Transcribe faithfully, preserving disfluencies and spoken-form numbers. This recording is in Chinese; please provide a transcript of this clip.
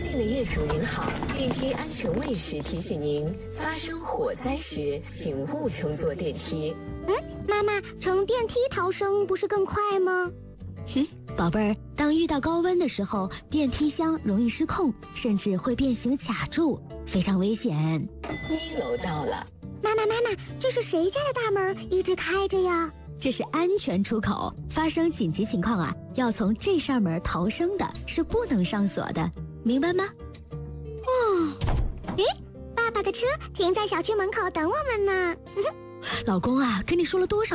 敬的业主您好，电梯安全卫士提醒您，发生火灾时请勿乘坐电梯。 嗯，妈妈，乘电梯逃生不是更快吗？ 哼，宝贝儿，当遇到高温的时候，电梯箱容易失控，甚至会变形卡住，非常危险。 一楼到了。 妈妈妈妈，这是谁家的大门一直开着呀？ 这是安全出口，发生紧急情况啊，要从这扇门逃生的，是不能上锁的，明白吗？ 哦，诶，爸爸的车停在小区门口等我们呢。 老公啊，跟你说了多少